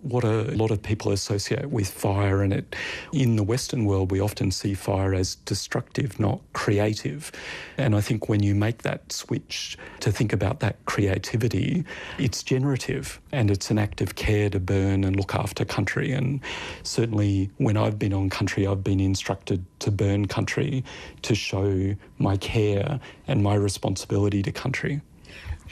what a lot of people associate with fire. And in the Western world, we often see fire as destructive, not creative. And I think when you make that switch to think about that creativity, it's generative and it's an act of care to burn and look after country. And certainly when I've been on country, I've been instructed to burn country to show my care and my responsibility to country.